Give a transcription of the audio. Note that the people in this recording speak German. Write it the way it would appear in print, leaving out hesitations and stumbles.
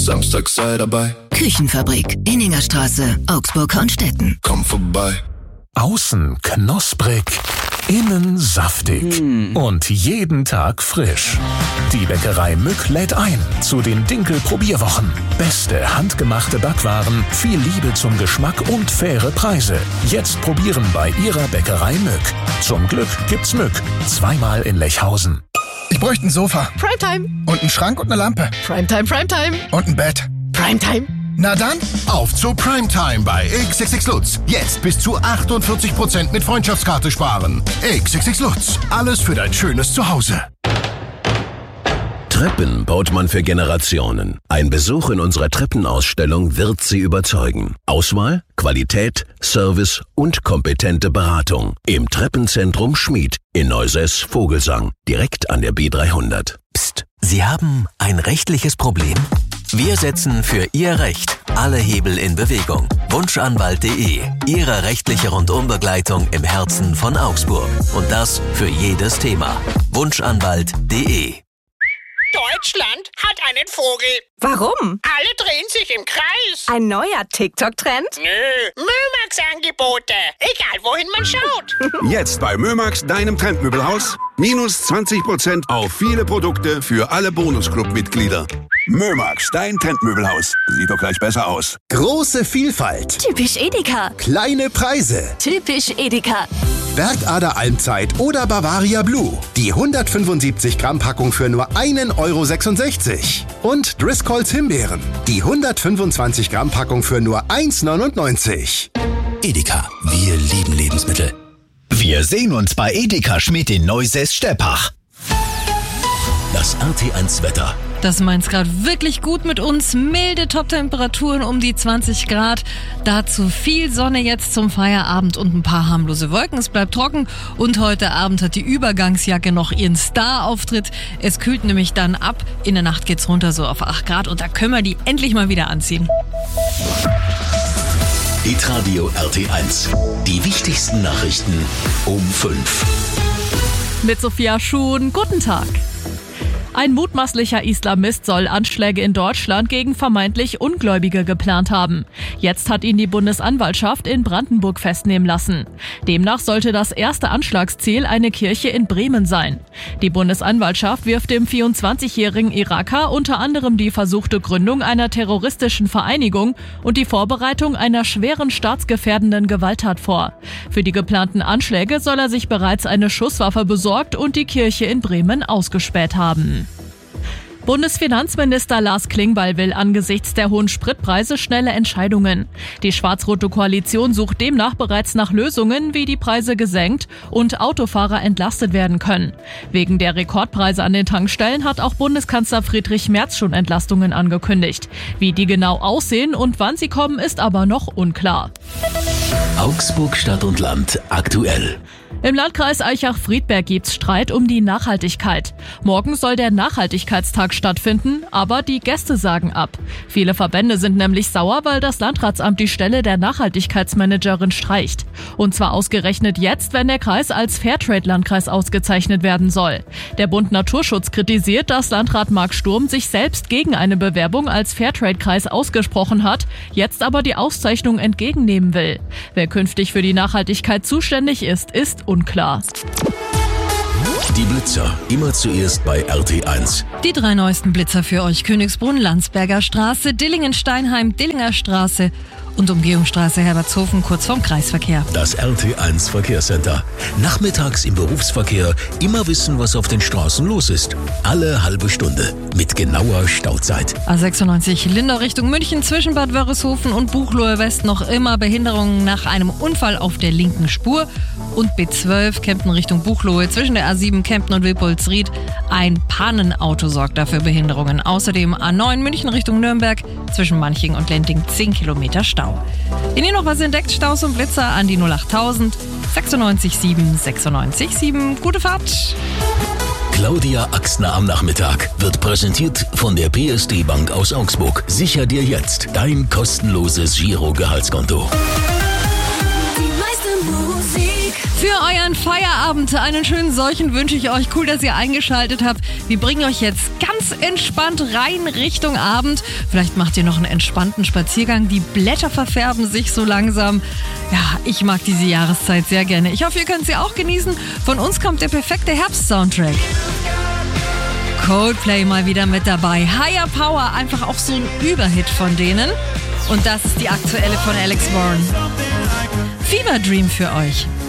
Samstag sei dabei. Küchenfabrik, Inningerstraße, Augsburg-Hornstetten. Komm vorbei. Außen knusprig, innen saftig und jeden Tag frisch. Die Bäckerei Mück lädt ein zu den Dinkel-Probierwochen. Beste handgemachte Backwaren, viel Liebe zum Geschmack und faire Preise. Jetzt probieren bei ihrer Bäckerei Mück. Zum Glück gibt's Mück. Zweimal in Lechhausen. Ich bräuchte ein Sofa. Primetime. Und einen Schrank und eine Lampe. Primetime, Primetime. Und ein Bett. Primetime. Na dann, auf zu Primetime bei XXX Lutz. Jetzt bis zu 48% mit Freundschaftskarte sparen. XXX Lutz. Alles für dein schönes Zuhause. Treppen baut man für Generationen. Ein Besuch in unserer Treppenausstellung wird Sie überzeugen. Auswahl, Qualität, Service und kompetente Beratung. Im Treppenzentrum Schmied in Neusäß-Vogelsang, direkt an der B300. Psst, Sie haben ein rechtliches Problem? Wir setzen für Ihr Recht alle Hebel in Bewegung. Wunschanwalt.de, Ihre rechtliche Rundumbegleitung im Herzen von Augsburg. Und das für jedes Thema. Wunschanwalt.de. Deutschland hat einen Vogel. Warum? Alle drehen sich im Kreis. Ein neuer TikTok-Trend? Nö, Mömax-Angebote. Egal, wohin man schaut. Jetzt bei Mömax, deinem Trendmöbelhaus. Minus 20% auf viele Produkte für alle Bonusclub-Mitglieder. Mömax, dein Trendmöbelhaus. Sieht doch gleich besser aus. Große Vielfalt. Typisch Edeka. Kleine Preise. Typisch Edeka. Werkader Almzeit oder Bavaria Blue. Die 175 Gramm Packung für nur 1,66 €. Und Driscolls Himbeeren. Die 125 Gramm Packung für nur 1,99 €. Edeka, wir lieben Lebensmittel. Wir sehen uns bei Edeka Schmied in Neusäß-Steppach. Das RT1 Wetter. Das meint's gerade wirklich gut mit uns. Milde Top-Temperaturen um die 20 Grad. Dazu viel Sonne jetzt zum Feierabend und ein paar harmlose Wolken. Es bleibt trocken und heute Abend hat die Übergangsjacke noch ihren Star-Auftritt. Es kühlt nämlich dann ab. In der Nacht geht's runter so auf 8 Grad und da können wir die endlich mal wieder anziehen. Hitradio RT1. Die wichtigsten Nachrichten um 5. Mit Sophia Schuhn, guten Tag. Ein mutmaßlicher Islamist soll Anschläge in Deutschland gegen vermeintlich Ungläubige geplant haben. Jetzt hat ihn die Bundesanwaltschaft in Brandenburg festnehmen lassen. Demnach sollte das erste Anschlagsziel eine Kirche in Bremen sein. Die Bundesanwaltschaft wirft dem 24-jährigen Iraker unter anderem die versuchte Gründung einer terroristischen Vereinigung und die Vorbereitung einer schweren staatsgefährdenden Gewalttat vor. Für die geplanten Anschläge soll er sich bereits eine Schusswaffe besorgt und die Kirche in Bremen ausgespäht haben. Bundesfinanzminister Lars Klingbeil will angesichts der hohen Spritpreise schnelle Entscheidungen. Die schwarz-rote Koalition sucht demnach bereits nach Lösungen, wie die Preise gesenkt und Autofahrer entlastet werden können. Wegen der Rekordpreise an den Tankstellen hat auch Bundeskanzler Friedrich Merz schon Entlastungen angekündigt. Wie die genau aussehen und wann sie kommen, ist aber noch unklar. Augsburg Stadt und Land aktuell. Im Landkreis Aichach-Friedberg gibt's Streit um die Nachhaltigkeit. Morgen soll der Nachhaltigkeitstag stattfinden, aber die Gäste sagen ab. Viele Verbände sind nämlich sauer, weil das Landratsamt die Stelle der Nachhaltigkeitsmanagerin streicht. Und zwar ausgerechnet jetzt, wenn der Kreis als Fairtrade-Landkreis ausgezeichnet werden soll. Der Bund Naturschutz kritisiert, dass Landrat Marc Sturm sich selbst gegen eine Bewerbung als Fairtrade-Kreis ausgesprochen hat, jetzt aber die Auszeichnung entgegennehmen will. Wer künftig für die Nachhaltigkeit zuständig ist, ist unklar. Die Blitzer, immer zuerst bei RT1. Die 3 neuesten Blitzer für euch: Königsbrunn, Landsberger Straße, Dillingen-Steinheim, Dillinger Straße und Umgehungsstraße Herbertshofen, kurz vorm Kreisverkehr. Das RT1 Verkehrscenter. Nachmittags im Berufsverkehr immer wissen, was auf den Straßen los ist. Alle halbe Stunde mit genauer Stauzeit. A96 Lindau Richtung München zwischen Bad Wörishofen und Buchloe West noch immer Behinderungen nach einem Unfall auf der linken Spur. Und B12 Kempten Richtung Buchloe zwischen der A7 Kempten und Wilpolsried. Ein Pannenauto sorgt dafür Behinderungen. Außerdem A9 München Richtung Nürnberg zwischen Manching und Lenting 10 Kilometer Stau. Wenn ihr noch was entdeckt, Staus und Blitzer an die 08000 967 967. Gute Fahrt! Claudia Axner am Nachmittag wird präsentiert von der PSD Bank aus Augsburg. Sicher dir jetzt dein kostenloses Girogehaltskonto. Die meiste Musik. Für euren Feierabend einen schönen solchen wünsche ich euch. Cool, dass ihr eingeschaltet habt. Wir bringen euch jetzt ganz entspannt rein Richtung Abend. Vielleicht macht ihr noch einen entspannten Spaziergang. Die Blätter verfärben sich so langsam. Ja, ich mag diese Jahreszeit sehr gerne. Ich hoffe, ihr könnt sie auch genießen. Von uns kommt der perfekte Herbst-Soundtrack. Coldplay mal wieder mit dabei. Higher Power, einfach auch so ein Überhit von denen. Und das ist die aktuelle von Alex Warren. Fever Dream für euch.